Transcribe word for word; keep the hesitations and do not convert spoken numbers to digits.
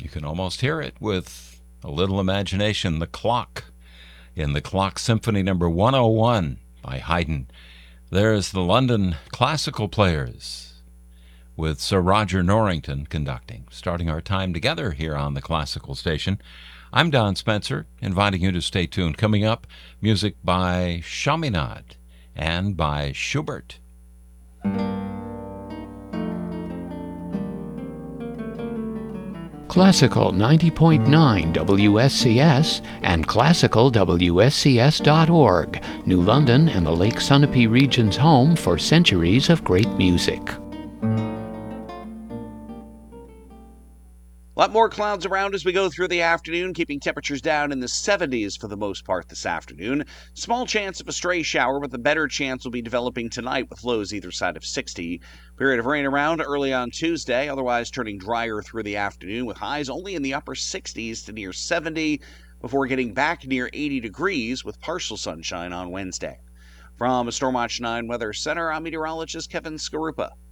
You can almost hear it with a little imagination. The Clock in the Clock Symphony number one oh one by Haydn. There's the London Classical Players with Sir Roger Norrington conducting, starting our time together here on the Classical Station. I'm Don Spencer, inviting you to stay tuned. Coming up, music by Chaminade and by Schubert. Classical ninety point nine W S C S and classical W S C S dot org, New London and the Lake Sunapee region's home for centuries of great music. A lot more clouds around as we go through the afternoon, keeping temperatures down in the seventies for the most part this afternoon. Small chance of a stray shower, but the better chance will be developing tonight with lows either side of sixty. Period of rain around early on Tuesday, otherwise turning drier through the afternoon with highs only in the upper sixties to near seventy before getting back near eighty degrees with partial sunshine on Wednesday. From a Storm Watch nine Weather Center, I'm meteorologist Kevin Skarupa.